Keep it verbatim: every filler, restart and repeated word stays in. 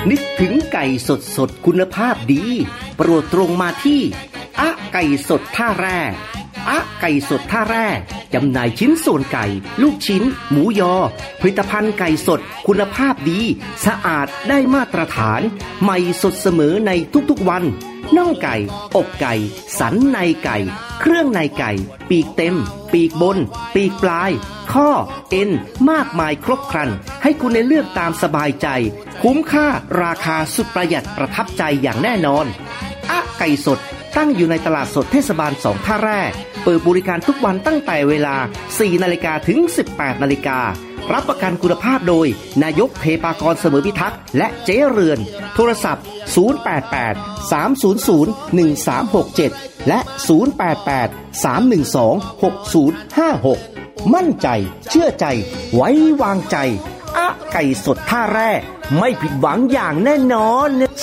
นึกถึงไก่สดสดคุณภาพดีโปรดตรงมาที่อะไก่สดท่าแร่อะไก่สดท่าแร่จำหน่ายชิ้นส่วนไก่ลูกชิ้นหมูยอผลิตภัณฑ์ไก่สดคุณภาพดีสะอาดได้มาตรฐานใหม่สดเสมอในทุกๆวันน่องไก่อกไก่สันในไก่เครื่องในไก่ปีกเต็มปีกบนปีกปลายข้อเอ็นมากมายครบครันให้คุณได้เลือกตามสบายใจคุ้มค่าราคาสุดประหยัดประทับใจอย่างแน่นอนอะไก่สดตั้งอยู่ในตลาดสดเทศบาลสองท่าแร่เปิดบริการทุกวันตั้งแต่เวลา สี่นาฬิกา ถึง สิบแปดนาฬิการับประกันคุณภาพโดยนายกเทปากรเสมอพิทักษ์และเจ๊เรือนโทรศัพท์ ศูนย์ แปด แปด สาม ศูนย์ ศูนย์ หนึ่ง สาม หก เจ็ด และ ศูนย์ แปด แปด สาม หนึ่ง สอง หก ศูนย์ ห้า หก มั่นใจเชื่อใจไว้วางใจอะไก่สดท่าแร่ไม่ผิดหวังอย่างแน่นอน